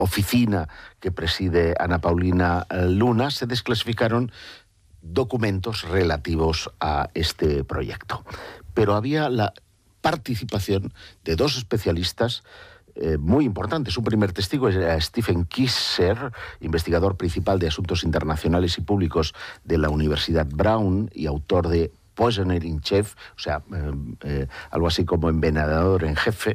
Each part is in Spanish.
oficina que preside Ana Paulina Luna, se desclasificaron documentos relativos a este proyecto. Pero había la participación de dos especialistas muy importantes. Un primer testigo era Stephen Kisser, investigador principal de asuntos internacionales y públicos de la Universidad Brown y autor de Poisoner in Chief, o sea, algo así como envenenador en jefe,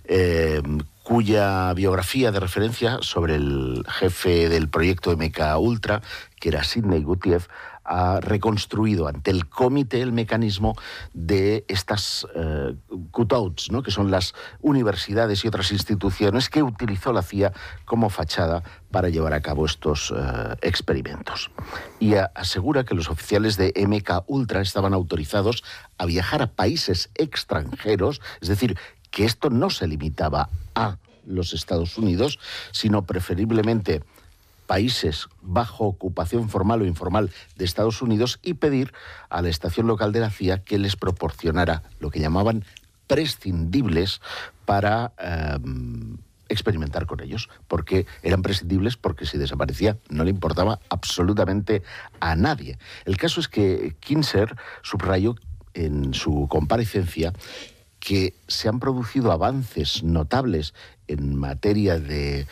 cuya biografía de referencia sobre el jefe del proyecto MK Ultra, que era Sidney Gutierrez, ha reconstruido ante el comité el mecanismo de estas cutouts, ¿no?, que son las universidades y otras instituciones que utilizó la CIA como fachada para llevar a cabo estos experimentos. Y asegura que los oficiales de MK Ultra estaban autorizados a viajar a países extranjeros, es decir, que esto no se limitaba a los Estados Unidos, sino preferiblemente países bajo ocupación formal o informal de Estados Unidos, y pedir a la estación local de la CIA que les proporcionara lo que llamaban prescindibles para experimentar con ellos, porque eran prescindibles, porque si desaparecía no le importaba absolutamente a nadie. El caso es que Kinser subrayó en su comparecencia que se han producido avances notables en materia de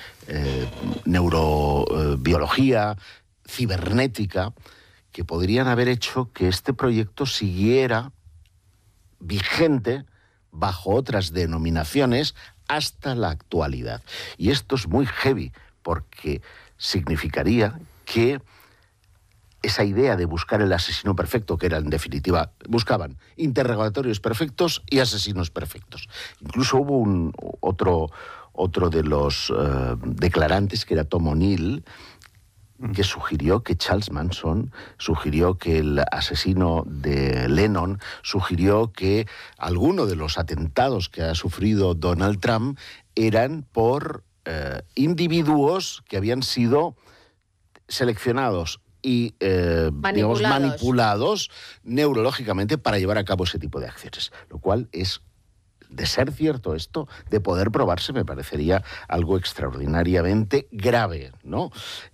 neurobiología, cibernética, que podrían haber hecho que este proyecto siguiera vigente bajo otras denominaciones hasta la actualidad. Y esto es muy heavy, porque significaría que esa idea de buscar el asesino perfecto, que era en definitiva, buscaban interrogatorios perfectos y asesinos perfectos. Incluso hubo otro de los declarantes, que era Tom O'Neill, que sugirió que Charles Manson, sugirió que el asesino de Lennon, sugirió que alguno de los atentados que ha sufrido Donald Trump eran por individuos que habían sido seleccionados y manipulados neurológicamente para llevar a cabo ese tipo de acciones. Lo cual es, de ser cierto esto, de poder probarse, me parecería algo extraordinariamente grave, ¿no?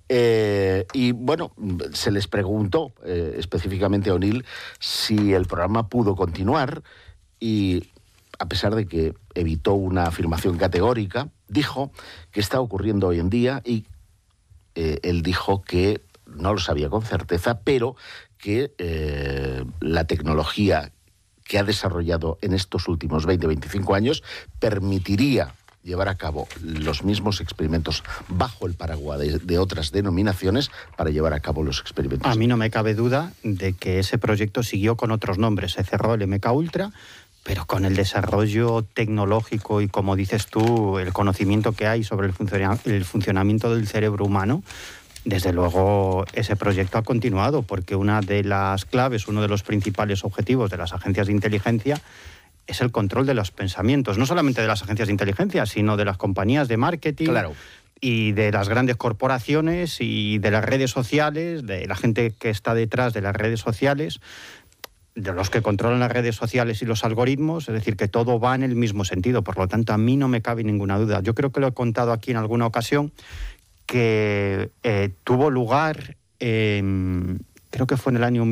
Y bueno, se les preguntó específicamente a O'Neill si el programa pudo continuar, y a pesar de que evitó una afirmación categórica, dijo que está ocurriendo hoy en día, y él dijo que no lo sabía con certeza, pero que la tecnología que ha desarrollado en estos últimos 20-25 años permitiría llevar a cabo los mismos experimentos bajo el paraguas de otras denominaciones para llevar a cabo los experimentos. A mí no me cabe duda de que ese proyecto siguió con otros nombres. Se cerró el MK Ultra, pero con el desarrollo tecnológico y, como dices tú, el conocimiento que hay sobre el funcionamiento del cerebro humano, desde luego ese proyecto ha continuado, porque una de las claves, uno de los principales objetivos de las agencias de inteligencia es el control de los pensamientos, no solamente de las agencias de inteligencia, sino de las compañías de marketing, claro, y de las grandes corporaciones y de las redes sociales, de la gente que está detrás de las redes sociales, de los que controlan las redes sociales y los algoritmos. Es decir, que todo va en el mismo sentido. Por lo tanto, a mí no me cabe ninguna duda. Yo creo que lo he contado aquí en alguna ocasión, que tuvo lugar, creo que fue en el año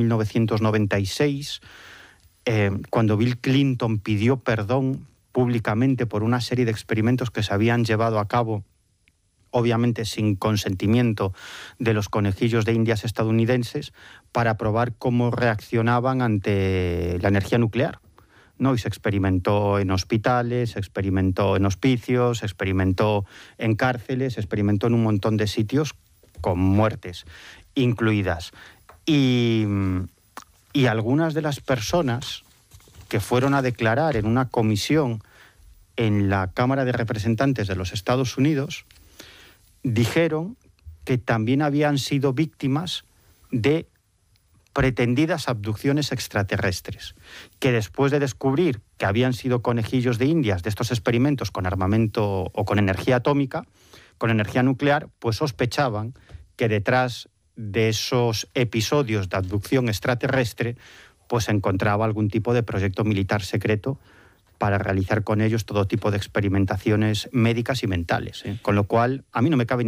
1996, cuando Bill Clinton pidió perdón públicamente por una serie de experimentos que se habían llevado a cabo, obviamente sin consentimiento de los conejillos de indias estadounidenses, para probar cómo reaccionaban ante la energía nuclear, ¿no? Y se experimentó en hospitales, se experimentó en hospicios, se experimentó en cárceles, se experimentó en un montón de sitios con muertes incluidas. Y algunas de las personas que fueron a declarar en una comisión en la Cámara de Representantes de los Estados Unidos dijeron que también habían sido víctimas de pretendidas abducciones extraterrestres, que después de descubrir que habían sido conejillos de indias de estos experimentos con armamento o con energía atómica, con energía nuclear, pues sospechaban que detrás de esos episodios de abducción extraterrestre pues se encontraba algún tipo de proyecto militar secreto para realizar con ellos todo tipo de experimentaciones médicas y mentales. Con lo cual, a mí no me cabe